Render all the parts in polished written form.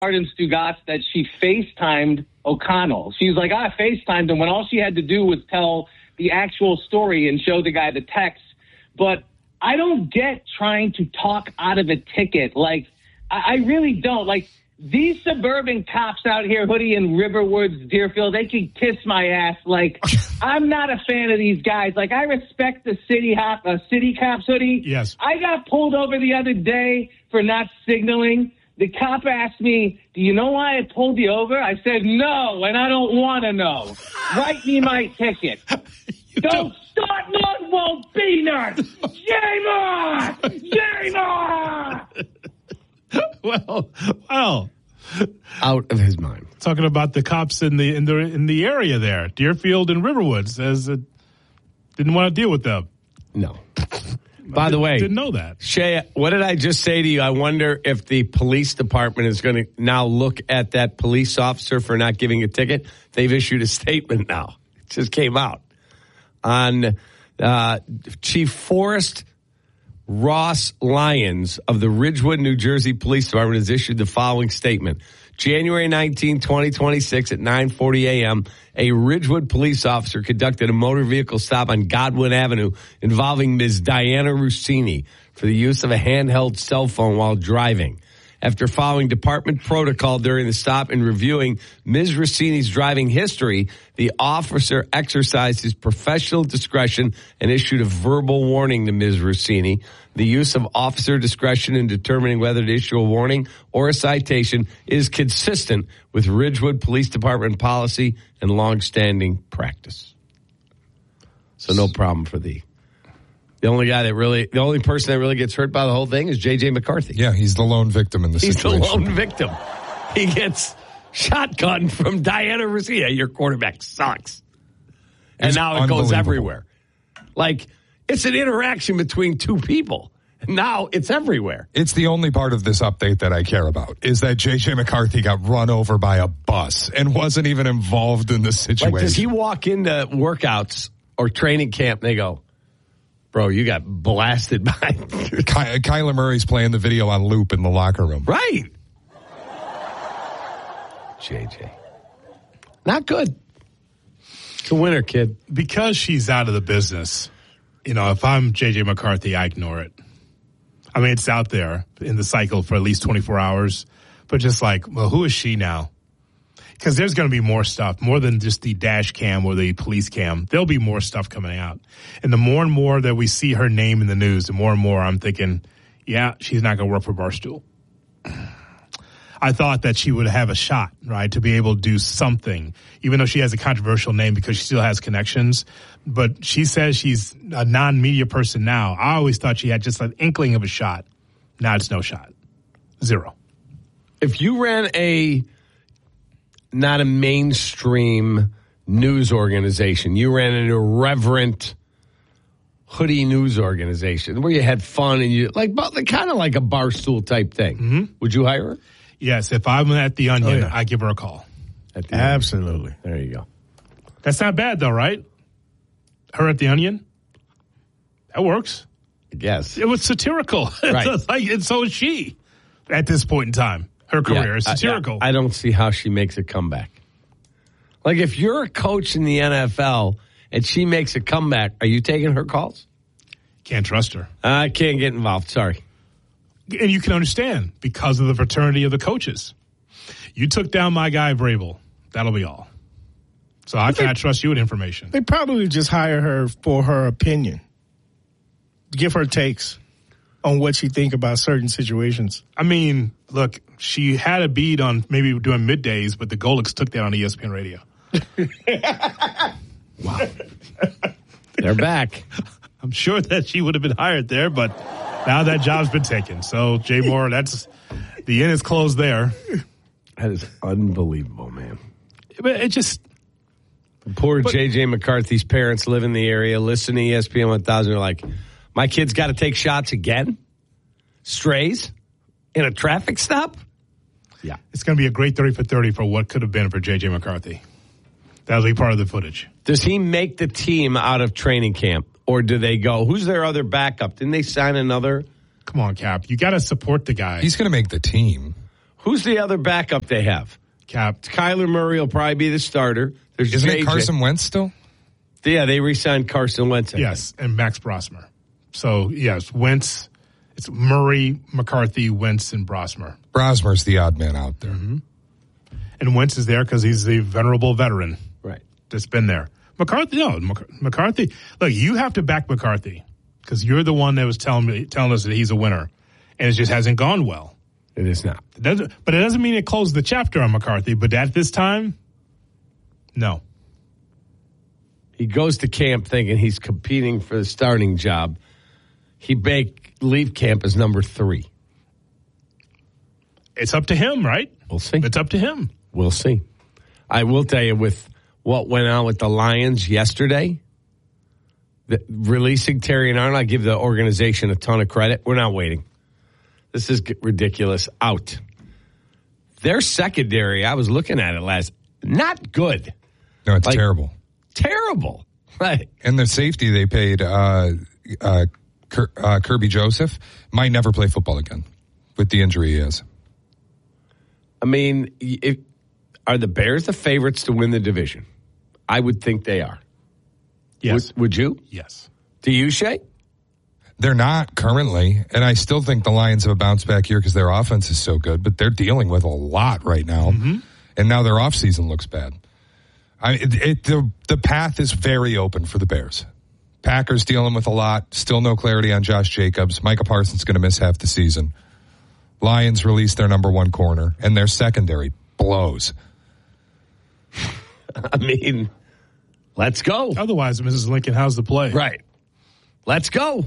Arden Stugatz that she FaceTimed O'Connell. She's like, I FaceTimed him when all she had to do was tell the actual story and show the guy the text. But I don't get trying to talk out of a ticket. Like, I really don't. Like, these suburban cops out here, Hoodie and Riverwoods, Deerfield, they can kiss my ass. Like, I'm not a fan of these guys. Like, I respect the city cops, Hoodie. Yes. I got pulled over the other day for not signaling. The cop asked me, do you know why I pulled you over? I said, no, and I don't want to know. Write me my ticket. Don't start none, won't be none. Shame on! Well. Out of his mind. Talking about the cops in the area there, Deerfield and Riverwood, says it didn't want to deal with them. No. By the way, didn't know that. Shay, what did I just say to you? I wonder if the police department is going to now look at that police officer for not giving a ticket. They've issued a statement now. It just came out. On Chief Forrest Ross Lyons of the Ridgewood, New Jersey Police Department has issued the following statement. January 19, 2026 at 9:40 a.m., a Ridgewood police officer conducted a motor vehicle stop on Godwin Avenue involving Ms. Diana Rossini for the use of a handheld cell phone while driving. After following department protocol during the stop and reviewing Ms. Rossini's driving history, the officer exercised his professional discretion and issued a verbal warning to Ms. Rossini. The use of officer discretion in determining whether to issue a warning or a citation is consistent with Ridgewood Police Department policy and longstanding practice. So no problem for the only person that really gets hurt by the whole thing is J.J. McCarthy. Yeah, he's the lone victim in the situation. He's the lone victim. He gets shotgun from Diana Rossini. Your quarterback sucks. And now it goes everywhere. Like, it's an interaction between two people. Now it's everywhere. It's the only part of this update that I care about, is that J.J. McCarthy got run over by a bus and wasn't even involved in the situation. Like, does he walk into workouts or training camp and they go, bro, you got blasted by... Kyler Murray's playing the video on loop in the locker room. Right. JJ. Not good. It's a winner, kid. Because she's out of the business, if I'm J.J. McCarthy, I ignore it. I mean, it's out there in the cycle for at least 24 hours. But just like, well, who is she now? Because there's going to be more stuff, more than just the dash cam or the police cam. There'll be more stuff coming out. And the more and more that we see her name in the news, the more and more I'm thinking, yeah, she's not going to work for Barstool. I thought that she would have a shot, right, to be able to do something, even though she has a controversial name because she still has connections. But she says she's a non-media person now. I always thought she had just an inkling of a shot. Now it's no shot. Zero. If you ran not a mainstream news organization, you ran an irreverent hoodie news organization where you had fun and you kind of like a Barstool type thing. Mm-hmm. Would you hire her? Yes, if I'm at The Onion, I give her a call. Absolutely. There you go. That's not bad, though, right? Her at The Onion? That works. Yes. It was satirical. Right. And so is she at this point in time. Her career is satirical. I don't see how she makes a comeback. Like, if you're a coach in the NFL and she makes a comeback, are you taking her calls? Can't trust her. I can't get involved. Sorry. And you can understand because of the fraternity of the coaches. You took down my guy, Vrabel. That'll be all. So I cannot trust you with information. They probably just hire her for her opinion. Give her takes on what she think about certain situations. I mean, look, she had a beat on maybe doing middays, but the Golics took that on ESPN Radio. Wow. They're back. I'm sure that she would have been hired there, but now that job's been taken. So, Jay Moore, the inn is closed there. That is unbelievable, man. But it just... Poor J.J. McCarthy's parents live in the area, listen to ESPN 1000. They're like, my kid's got to take shots again? Strays? In a traffic stop? Yeah. It's going to be a great 30 for 30 for what could have been for J.J. McCarthy. That'll be part of the footage. Does he make the team out of training camp? Or do they go, who's their other backup? Didn't they sign another? Come on, Cap. You got to support the guy. He's going to make the team. Who's the other backup they have? Cap. Kyler Murray will probably be the starter. There's Isn't JJ. it Carson Wentz still? Yeah, they re-signed Carson Wentz. Yes, and Max Brosmer. So, yes, Wentz. It's Murray, McCarthy, Wentz, and Brosmer. Brosmer's the odd man out there. Mm-hmm. And Wentz is there because he's the venerable veteran. Right. That's been there. McCarthy. Look, you have to back McCarthy because you're the one that was telling us that he's a winner, and it just hasn't gone well. It is not. But it doesn't mean it closed the chapter on McCarthy. But at this time, no. He goes to camp thinking he's competing for the starting job. He may leave camp as number 3. It's up to him, right? We'll see. It's up to him. We'll see. I will tell you, with what went on with the Lions yesterday, releasing Terry and Arnold, I give the organization a ton of credit. We're not waiting. This is ridiculous. Out. Their secondary, I was looking at it not good. No, it's terrible. Terrible. Right. And the safety they paid Kirby Joseph might never play football again with the injury he has. I mean, are the Bears the favorites to win the division? I would think they are. Yes. Would you? Yes. Do you, Shay? They're not currently, and I still think the Lions have a bounce back here because their offense is so good, but they're dealing with a lot right now, and now their offseason looks bad. The path is very open for the Bears. Packers dealing with a lot, still no clarity on Josh Jacobs. Micah Parsons going to miss half the season. Lions released their number 1 corner, and their secondary blows. I mean, let's go. Otherwise, Mrs. Lincoln, how's the play? Right. Let's go.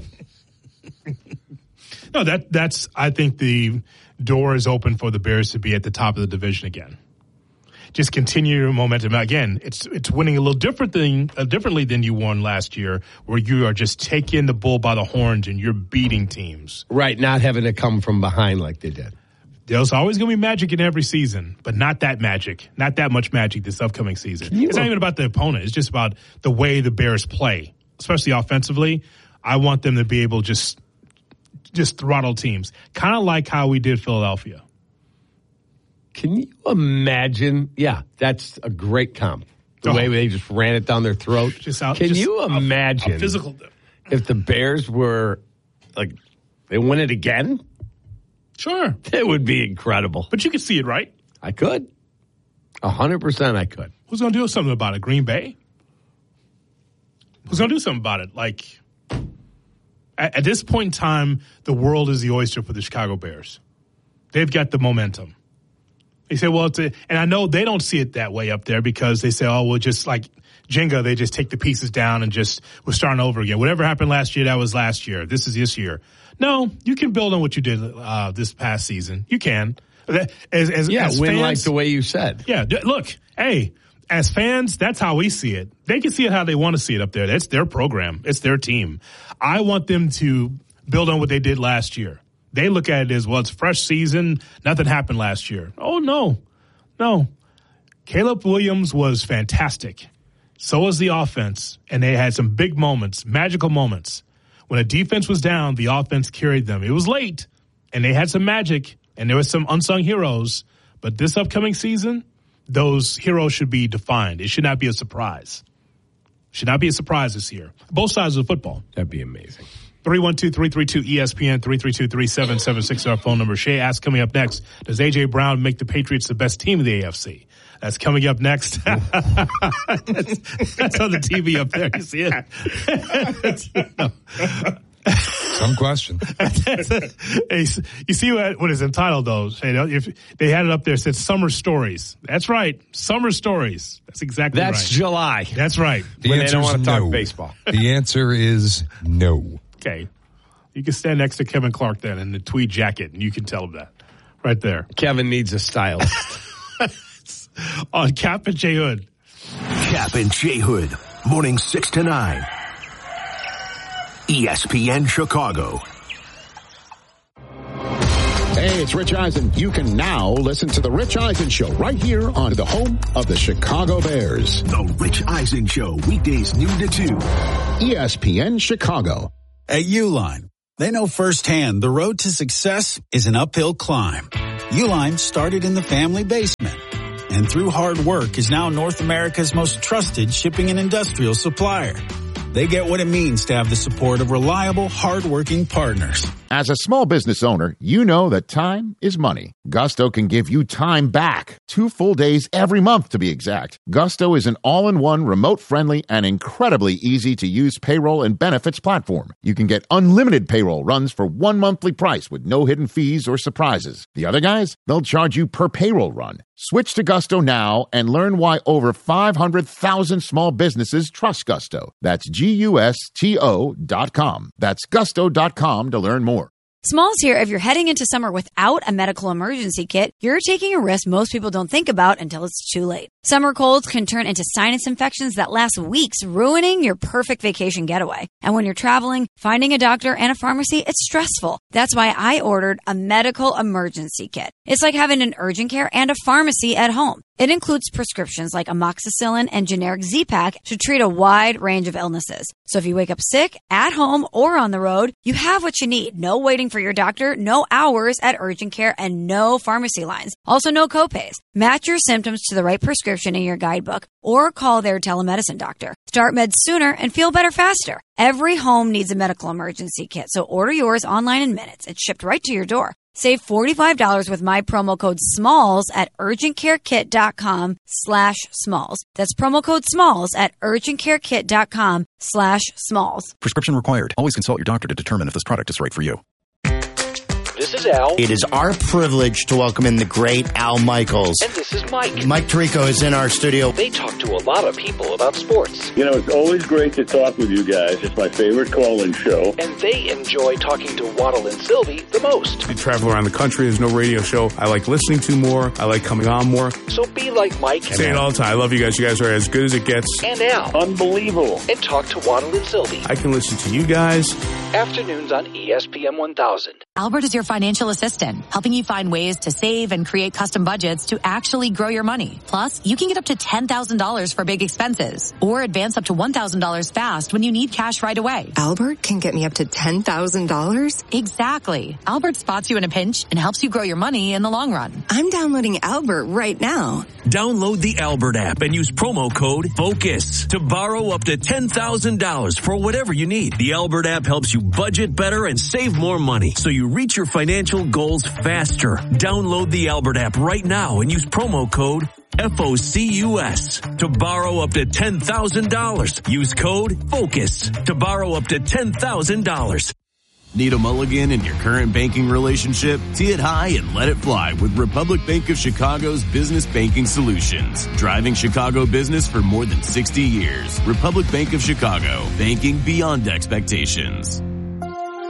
No, that's. I think the door is open for the Bears to be at the top of the division again. Just continue your momentum. Again, it's winning a little differently than you won last year, where you are just taking the bull by the horns and you're beating teams. Right, not having to come from behind like they did. There's always going to be magic in every season, but not that magic, not that much magic this upcoming season. It's not even about the opponent. It's just about the way the Bears play, especially offensively. I want them to be able to just throttle teams, kind of like how we did Philadelphia. Can you imagine? Yeah, that's a great comp. The way they just ran it down their throat. Can you imagine a physical if the Bears were like they win it again? Sure. It would be incredible. But you could see it, right? I could. 100% I could. Who's going to do something about it? Green Bay? Who's going to do something about it? Like, at this point in time, the world is the oyster for the Chicago Bears. They've got the momentum. They say, well, and I know they don't see it that way up there because they say, oh, well, just like Jenga, they just take the pieces down and we're starting over again. Whatever happened last year, that was last year. This is this year. No, you can build on what you did this past season. You can. As win fans, like the way you said. Yeah, look, hey, as fans, that's how we see it. They can see it how they want to see it up there. That's their program. It's their team. I want them to build on what they did last year. They look at it as, well, it's a fresh season. Nothing happened last year. Oh, no. Caleb Williams was fantastic. So was the offense, and they had some big moments, magical moments. When a defense was down, the offense carried them. It was late, and they had some magic, and there were some unsung heroes. But this upcoming season, those heroes should be defined. It should not be a surprise. Should not be a surprise this year. Both sides of the football. That'd be amazing. 312-332-ESPN, 332-3776 our phone number. Shay asks, coming up next, does A.J. Brown make the Patriots the best team in the AFC? That's coming up next. That's on the TV up there. You see it? Some question. You see what is entitled, though? If they had it up there, it said Summer Stories. That's right. Summer Stories. That's exactly right. That's July. That's right. When they don't want to talk baseball. The answer is no. Okay. You can stand next to Kevin Clark then in the tweed jacket, and you can tell him that right there. Kevin needs a stylist. On Cap and J Hood. Cap and J Hood, morning 6 to 9. ESPN Chicago. Hey, it's Rich Eisen. You can now listen to The Rich Eisen Show right here on the home of the Chicago Bears. The Rich Eisen Show, weekdays noon to 2. ESPN Chicago. At Uline, They know firsthand the road to success is an uphill climb. Uline started in the family basement and through hard work is now North America's most trusted shipping and industrial supplier. They get what it means to have the support of reliable, hardworking partners. As a small business owner, you know that time is money. Gusto can give you time back. 2 full days every month, to be exact. Gusto is an all-in-one, remote-friendly, and incredibly easy-to-use payroll and benefits platform. You can get unlimited payroll runs for 1 monthly price with no hidden fees or surprises. The other guys, they'll charge you per payroll run. Switch to Gusto now and learn why over 500,000 small businesses trust Gusto. That's GUSTO.com. That's gusto.com to learn more. Smalls here. If you're heading into summer without a medical emergency kit, you're taking a risk most people don't think about until it's too late. Summer colds can turn into sinus infections that last weeks, ruining your perfect vacation getaway. And when you're traveling, finding a doctor and a pharmacy, it's stressful. That's why I ordered a medical emergency kit. It's like having an urgent care and a pharmacy at home. It includes prescriptions like amoxicillin and generic Z-Pak to treat a wide range of illnesses. So if you wake up sick, at home, or on the road, you have what you need. No waiting for your doctor, no hours at urgent care, and no pharmacy lines. Also, no copays. Match your symptoms to the right prescription in your guidebook or call their telemedicine doctor. Start meds sooner and feel better faster. Every home needs a medical emergency kit, so order yours online in minutes. It's shipped right to your door. Save $45 with my promo code SMALLS at urgentcarekit.com/smalls. That's promo code SMALLS at urgentcarekit.com/smalls. Prescription required. Always consult your doctor to determine if this product is right for you. This is Al. It is our privilege to welcome in the great Al Michaels. And this is Mike. Mike Tirico is in our studio. They talk to a lot of people about sports. You know, it's always great to talk with you guys. It's my favorite call-in show. And they enjoy talking to Waddle and Sylvie the most. I travel around the country. There's no radio show I like listening to more. I like coming on more. So be like Mike. I say it all the time. I love you guys. You guys are as good as it gets. And Al. Unbelievable. And talk to Waddle and Sylvie. I can listen to you guys. Afternoons on ESPN 1000. Albert is your financial assistant, helping you find ways to save and create custom budgets to actually grow your money. Plus, you can get up to $10,000 for big expenses or advance up to $1,000 fast when you need cash right away. Albert can get me up to $10,000? Exactly. Albert spots you in a pinch and helps you grow your money in the long run. I'm downloading Albert right now. Download the Albert app and use promo code FOCUS to borrow up to $10,000 for whatever you need. The Albert app helps you budget better and save more money so you reach your financial goals faster. Download the Albert app right now and use promo code FOCUS to borrow up to $10,000. Use code FOCUS to borrow up to $10,000. Need a mulligan in your current banking relationship? Tee it high and let it fly with Republic Bank of Chicago's business banking solutions. Driving Chicago business for more than 60 years. Republic Bank of Chicago. Banking beyond expectations.